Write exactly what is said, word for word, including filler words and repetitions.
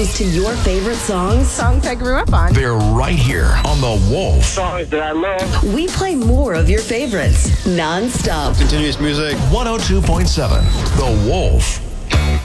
comes to your favorite songs, songs I grew up on, they're right here on The Wolf. Songs that I love. we play more of your favorites, non-stop. Continuous music. one oh two point seven The Wolf.